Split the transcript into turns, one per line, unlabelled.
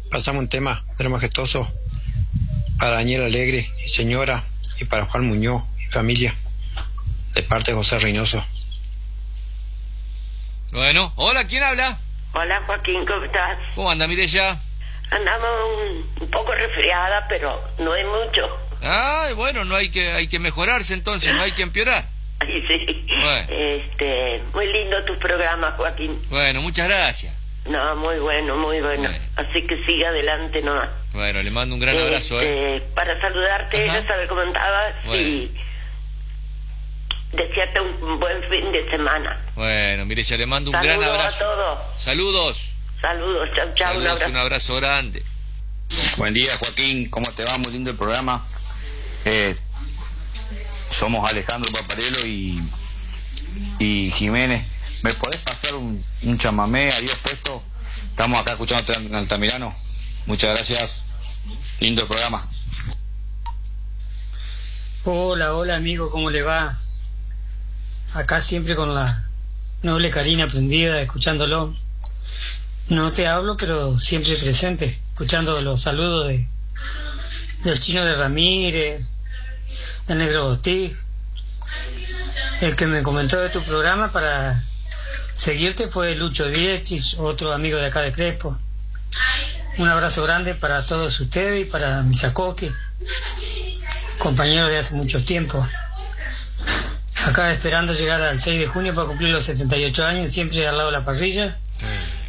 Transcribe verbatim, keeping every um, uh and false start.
pasamos un tema de lo majestuoso para Daniel Alegre y señora, y para Juan Muñoz y familia, de parte de José Reynoso.
Bueno, hola, ¿quién habla?
Hola Joaquín, ¿cómo estás?
¿Cómo anda, Mireya?
Andamos un, un poco resfriada, pero no es mucho.
Ah, bueno, no hay que hay que mejorarse entonces, no hay que empeorar.
Ay, sí.
Bueno.
Este, muy lindo tu programa, Joaquín.
Bueno, muchas gracias.
No, muy bueno, muy bueno.
Bueno.
Así que siga adelante nomás.
Bueno, le mando un gran abrazo,
Este,
¿eh?
Para saludarte,
Ajá.
ya sabes cómo estabas,
Bueno.
y desearte un buen fin de semana.
Bueno, Mireya, le mando un
Saludos
gran abrazo.
a todos.
Saludos.
Saludos, chau, chau. Un
Saludos,
abrazo.
un abrazo grande.
Buen día, Joaquín, ¿cómo te va? Muy lindo el programa. Eh, somos Alejandro Paparelo y, y Jiménez. ¿Me podés pasar un, un chamamé a Dios puesto? Estamos acá escuchando en Altamirano. Muchas gracias. Lindo el programa.
Hola, hola amigo, ¿cómo le va? Acá siempre con la noble Karina prendida, escuchándolo. No te hablo, pero siempre presente, escuchando los saludos de del Chino de Ramírez, del Negro Botig, el que me comentó de tu programa para seguirte fue Lucho Diezchis, otro amigo de acá de Crespo. Un abrazo grande para todos ustedes y para Misakoki, compañero de hace mucho tiempo. Acá esperando llegar al seis de junio para cumplir los setenta y ocho años, siempre al lado de la parrilla.